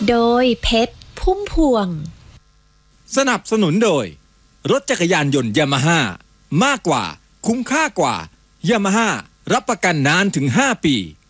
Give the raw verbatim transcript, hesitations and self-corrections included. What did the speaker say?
โดยเพชรพุ่มพวงสนับสนุนโดยรถจักรยานยนต์ยามาฮ่ามากกว่าคุ้มค่ากว่ายามาฮ่ารับประกันนานถึงห้าปี